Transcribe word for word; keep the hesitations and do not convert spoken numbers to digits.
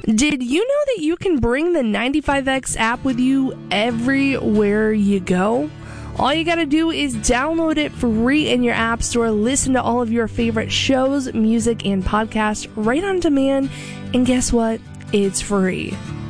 Did you know that you can bring the ninety-five X app with you everywhere you go? All you gotta do is download it free in your app store, listen to all of your favorite shows, music, and podcasts right on demand, and guess what? It's free.